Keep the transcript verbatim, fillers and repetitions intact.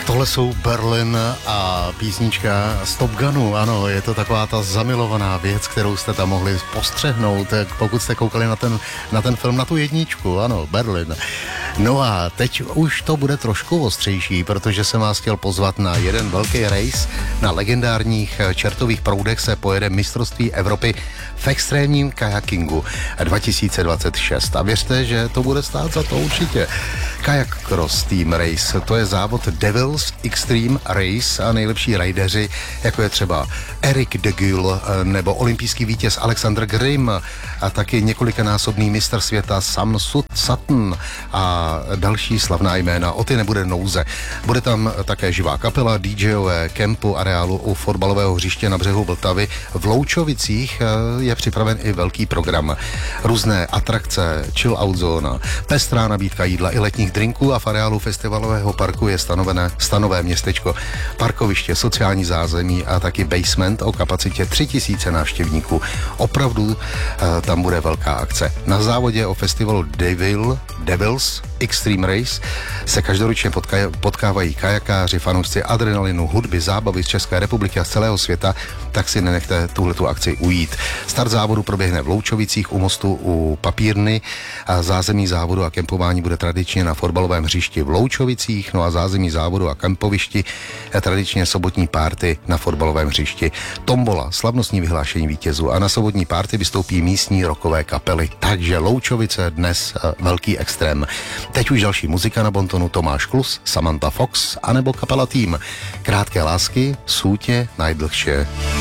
Tak tohle jsou Berlin a písnička z Top Gunu, ano, je to taková ta zamilovaná věc, kterou jste tam mohli postřehnout, pokud jste koukali na ten, na ten film, na tu jedničku, ano, Berlin. No a teď už to bude trošku ostřejší, protože jsem vás chtěl pozvat na jeden velký race. Na legendárních čertových proudech se pojede mistrovství Evropy v extrémním kajakingu dva tisíce dvacet šest. A věřte, že to bude stát za to určitě. Kayak Cross Team Race, to je závod Devils Extreme Race a nejlepší rajdeři, jako je třeba Eric de Gul nebo olympijský vítěz Alexander Grim a taky několikanásobný mistr světa Sam Sutton a další slavná jména. O ty nebude nouze. Bude tam také živá kapela, DJové, kempu, areálu u fotbalového hřiště na břehu Vltavy. V Loučovicích je připraven i velký program. Různé atrakce, chill out zóna, pestrá nabídka jídla i letních drinků a v areálu festivalového parku je stanovené stanové městečko, parkoviště, sociální zázemí a taky basement o kapacitě tři tisíce návštěvníků. Opravdu e, tam bude velká akce. Na závodě o festivalu Devil, Devils Extreme Race se každoročně potká, potkávají kajakáři, fanoušci adrenalinu, hudby, zábavy z České republiky a z celého světa, tak si nenechte tuhletu akci ujít. Start závodu proběhne v Loučovicích u mostu u Papírny a zázemí závodu a kempování bude tradičně na fotbalovém hřišti v Loučovicích, no a zázemí závodu a kempovišti je tradičně sobotní párty na fotbalovém hřišti. Tombola, slavnostní vyhlášení vítězů a na sobotní párty vystoupí místní rockové kapely. Takže Loučovice dnes velký extrém. Teď už další muzika na bontonu, Tomáš Klus, Samantha Fox anebo kapela Tým. Krátké lásky, sůtě najdlhše.